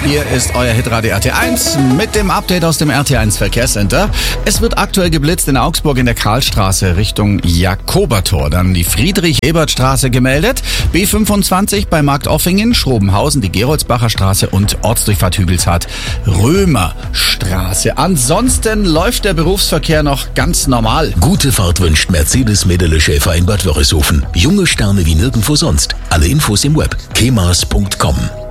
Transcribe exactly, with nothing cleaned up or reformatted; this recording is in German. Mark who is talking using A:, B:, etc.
A: Hier ist euer Hitradio R T eins mit dem Update aus dem R T eins Verkehrscenter. Es wird aktuell geblitzt in Augsburg in der Karlstraße Richtung Jakobertor. Dann die Friedrich-Ebert-Straße gemeldet. B fünfundzwanzig bei Marktoffingen, Schrobenhausen, die Geroldsbacher Straße und Ortsdurchfahrt Hügelzart, Römerstraße. Ansonsten läuft der Berufsverkehr noch ganz normal.
B: Gute Fahrt wünscht Mercedes-Mädele-Schäfer in Bad Wörishofen. Junge Sterne wie nirgendwo sonst. Alle Infos im Web kemas punkt com.